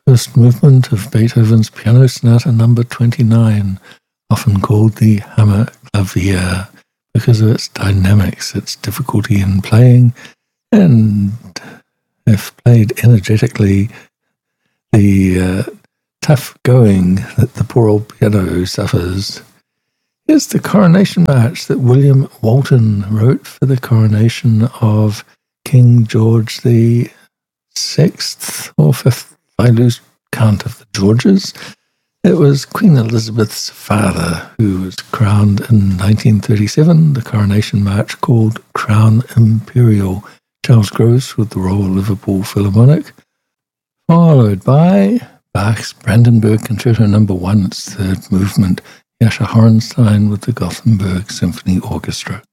First movement of Beethoven's Piano Sonata number 29, often called the Hammer Clavier because of its dynamics, its difficulty in playing, and if played energetically, the tough going that the poor old piano suffers. Here's the coronation march that William Walton wrote for the coronation of King George the Sixth or Fifth. I lose count of the Georges. It was Queen Elizabeth's father who was crowned in 1937, the coronation march called Crown Imperial. Charles Gross with the Royal Liverpool Philharmonic, followed by Bach's Brandenburg Concerto No. 1, its third movement, Jascha Horenstein with the Gothenburg Symphony Orchestra.